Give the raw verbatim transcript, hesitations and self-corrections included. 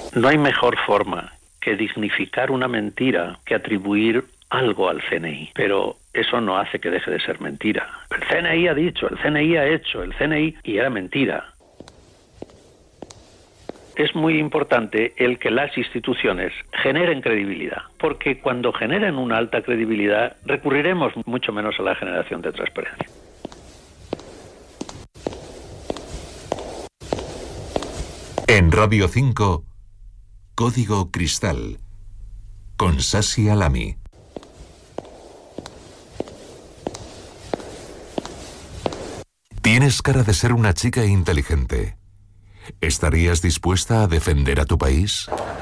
No hay mejor forma que dignificar una mentira que atribuir algo al C N I, pero eso no hace que deje de ser mentira. El C N I ha dicho, el C N I ha hecho, el C N I y era mentira. Es muy importante el que las instituciones generen credibilidad, porque cuando generen una alta credibilidad recurriremos mucho menos a la generación de transparencia. En Radio cinco, Código Cristal, con Sasi Alami. Tienes cara de ser una chica inteligente. ¿Estarías dispuesta a defender a tu país?